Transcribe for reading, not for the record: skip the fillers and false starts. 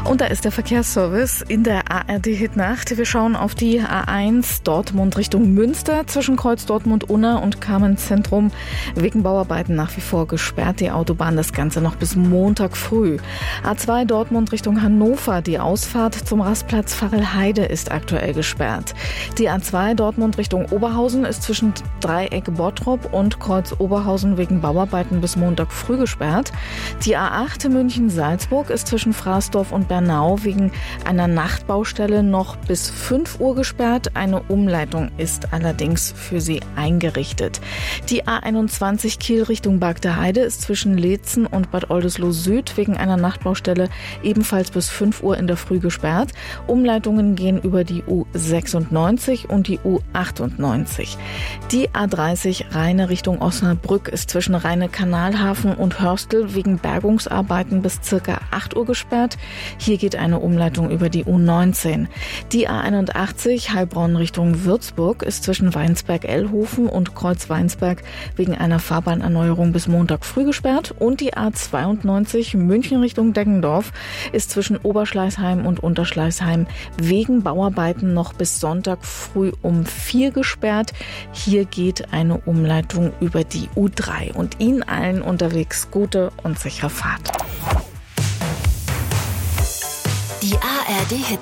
Und da ist der Verkehrsservice in der ARD-Hit-Nacht. Wir schauen auf die A1 Dortmund Richtung Münster zwischen Kreuz Dortmund-Unna und Kamenz-Zentrum. Wegen Bauarbeiten nach wie vor gesperrt die Autobahn, das Ganze noch bis Montag früh. A2 Dortmund Richtung Hannover, die Ausfahrt zum Rastplatz Varelheide ist aktuell gesperrt. Die A2 Dortmund Richtung Oberhausen ist zwischen Dreieck Bottrop und Kreuz Oberhausen wegen Bauarbeiten bis Montag früh gesperrt. Die A8 München-Salzburg ist zwischen Fraßdorf und Bernau wegen einer Nachtbaustelle noch bis 5 Uhr gesperrt. Eine Umleitung ist allerdings für sie eingerichtet. Die A21 Kiel Richtung Bargteheide ist zwischen Leetzen und Bad Oldesloe Süd wegen einer Nachtbaustelle ebenfalls bis 5 Uhr in der Früh gesperrt. Umleitungen gehen über die U96 und die U98. Die A30 Rheine Richtung Osnabrück ist zwischen Rheine-Kanalhafen und Hörstel wegen Bergungsarbeiten bis ca. 8 Uhr gesperrt. Hier geht eine Umleitung über die U19. Die A81 Heilbronn Richtung Würzburg ist zwischen Weinsberg-Ellhofen und Kreuz-Weinsberg wegen einer Fahrbahnerneuerung bis Montag früh gesperrt. Und die A92 München Richtung Deggendorf ist zwischen Oberschleißheim und Unterschleißheim wegen Bauarbeiten noch bis Sonntag früh um 4 gesperrt. Hier geht eine Umleitung über die U3. Und Ihnen allen unterwegs gute und sichere Fahrt. Die ARD Hit